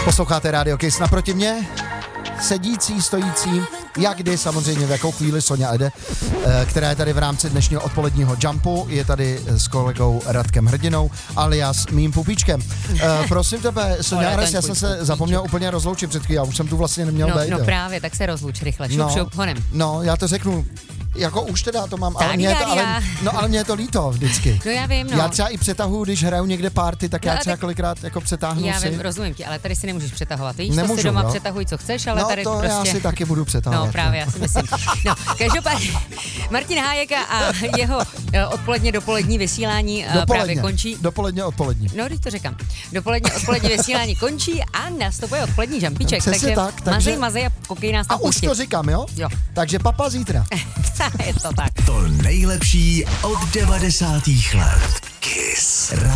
Posloucháte Radio Kiss, naproti mě sedící, stojící, jak kdy samozřejmě v jakou chvíli Sonja Ede, která je tady v rámci dnešního odpoledního jumpu, je tady s kolegou Radkem Hrdinou, alias mým pupíčkem. Prosím tebe, Sonja, já jsem se zapomněl úplně rozloučit před chvílí, já už jsem tu vlastně neměl být. No právě, tak se rozluč rychle, šup, honem. No, já to řeknu. Jako už teda to mám, ale mě je to líto vždycky. No já vím, no. Já třeba i přetahuju, když hraju někde party, tak já třeba kolikrát jako přetáhnu já si. Já vím, rozumím ti, ale tady si nemůžeš přetahovat. Víš, Nemůžu, to si doma jo? přetahuj, co chceš, ale no, tady to prostě... já si taky budu přetahovat. No právě, já si myslím. No, každopádně Martin Hájek a jeho dopolední vysílání právě končí. Odpolední. No, když to říkám. Odpolední vysílání končí a nastupuje odpolední jumpíček. Přesně takže mazej a koukej nás tam a už to říkám, jo? Jo. Takže papa zítra. Je to tak. To nejlepší od 90. let. Kiss.